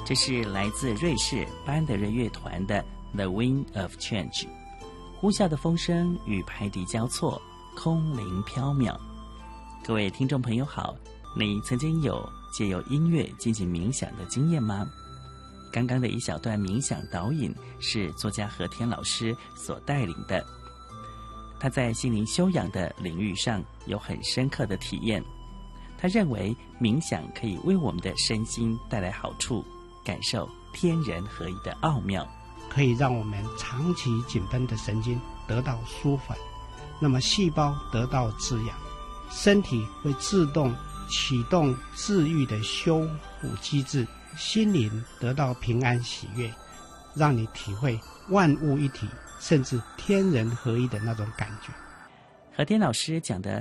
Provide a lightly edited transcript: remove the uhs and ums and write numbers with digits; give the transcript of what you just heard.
这是来自瑞士班德瑞乐团的 The Wind of Change， 呼啸的风声与排笛交错，空灵缥缈。各位听众朋友好，你曾经有借由音乐进行冥想的经验吗？刚刚的一小段冥想导引是作家和田老师所带领的，他在心灵修养的领域上有很深刻的体验。他认为冥想可以为我们的身心带来好处，感受天人合一的奥妙， 可以让我们长期紧绷的神经得到舒缓，那么细胞得到滋养，身体会自动启动治愈的修复机制，心灵得到平安喜悦，让你体会万物一体甚至天人合一的那种感觉。 和田老师讲的